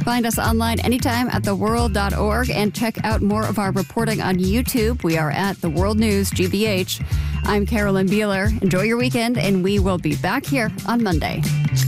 Find us online anytime at theworld.org and check out more of our reporting on YouTube. We are at The World News GBH. I'm Carolyn Beeler. Enjoy your weekend, and we will be back here on Monday.